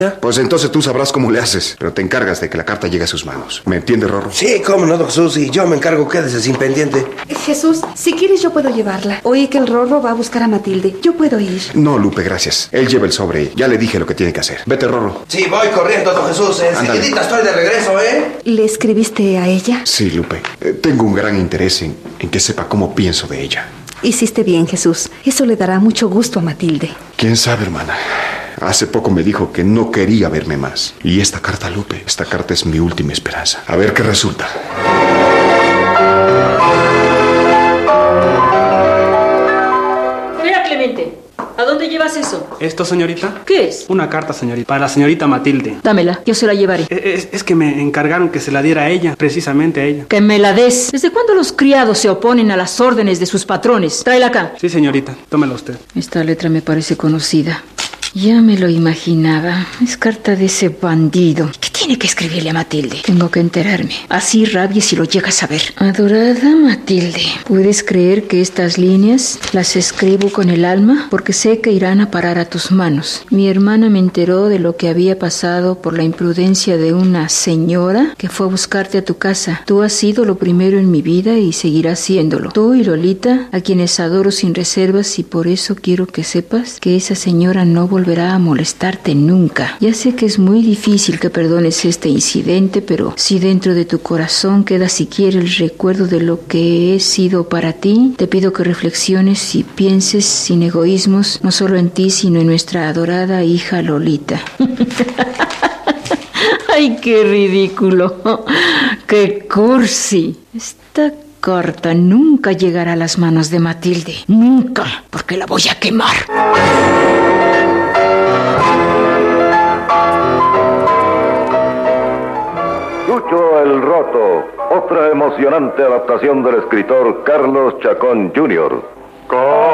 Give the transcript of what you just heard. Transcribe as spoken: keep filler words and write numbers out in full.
Pues entonces tú sabrás cómo le haces, pero te encargas de que la carta llegue a sus manos. ¿Me entiendes, Rorro? Sí, cómo no, don Jesús, y yo me encargo, quédese sin pendiente. Jesús, si quieres yo puedo llevarla. Oí que el Rorro va a buscar a Matilde. Yo puedo ir. No, Lupe, gracias. Él lleva el sobre. Ya le dije lo que tiene que hacer. Vete, Rorro. Sí, voy corriendo, don Jesús. Enseguidita estoy de regreso, ¿eh? ¿Le escribiste a ella? Sí, Lupe. Eh, tengo un gran interés en, en que sepa cómo pienso de ella. Hiciste bien, Jesús. Eso le dará mucho gusto a Matilde. ¿Quién sabe, hermana? Hace poco me dijo que no quería verme más. Y esta carta, Lupe, esta carta es mi última esperanza. A ver qué resulta. Espera, Clemente. ¿A dónde llevas eso? ¿Esto, señorita? ¿Qué es? Una carta, señorita, para la señorita Matilde. Dámela, yo se la llevaré. Es, es que me encargaron que se la diera a ella, precisamente a ella. Que me la des. ¿Desde cuándo los criados se oponen a las órdenes de sus patrones? Tráela acá. Sí, señorita, tómela usted. Esta letra me parece conocida. Ya me lo imaginaba. Es carta de ese bandido. ¿Qué tiene que escribirle a Matilde? Tengo que enterarme. Así rabie si lo llegas a ver. Adorada Matilde, ¿puedes creer que estas líneas las escribo con el alma? Porque sé que irán a parar a tus manos. Mi hermana me enteró de lo que había pasado por la imprudencia de una señora que fue a buscarte a tu casa. Tú has sido lo primero en mi vida y seguirás siéndolo. Tú y Lolita, a quienes adoro sin reservas, y por eso quiero que sepas que esa señora no volverá volverá a molestarte nunca. Ya sé que es muy difícil que perdones este incidente, pero si dentro de tu corazón queda siquiera el recuerdo de lo que he sido para ti, te pido que reflexiones y pienses sin egoísmos, no solo en ti, sino en nuestra adorada hija Lolita. ¡Ay, qué ridículo! ¡Qué cursi! Esta carta nunca llegará a las manos de Matilde. Nunca, porque la voy a quemar. Chucho el Roto, otra emocionante adaptación del escritor Carlos Chacón junior